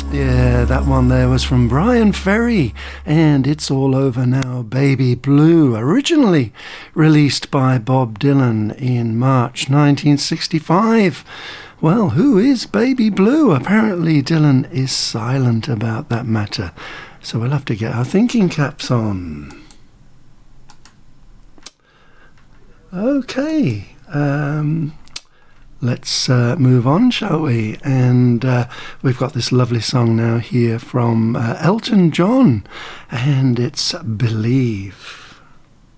Yeah, that one there was from Brian Ferry, and It's All Over Now, Baby Blue, originally released by Bob Dylan in March 1965. Well, who is Baby Blue? Apparently Dylan is silent about that matter, so we'll have to get our thinking caps on. Okay, let's move on, shall we? And we've got this lovely song now here from Elton John, and it's Believe.